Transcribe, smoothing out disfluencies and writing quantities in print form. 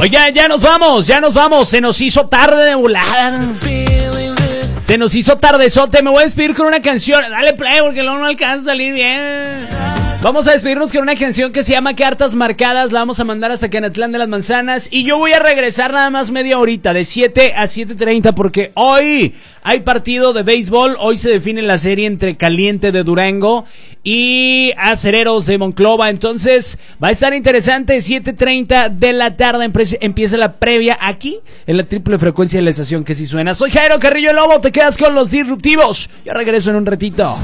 Oigan, ya nos vamos. Se nos hizo tarde de volada. Se nos hizo tardezote. Me voy a despedir con una canción. Dale play porque luego no alcanza a salir bien. Vamos a despedirnos con una canción que se llama Cartas Marcadas. La vamos a mandar hasta Canatlán de las Manzanas. Y yo voy a regresar nada más media horita, de 7 a 7:30, porque hoy hay partido de béisbol. Hoy se define la serie entre Caliente de Durango y Acereros de Monclova. Entonces va a estar interesante. 7:30 de la tarde empieza la previa aquí en la triple frecuencia de la estación que sí suena. Soy Jairo Carrillo Lobo. Te quedas con los disruptivos. Yo regreso en un ratito.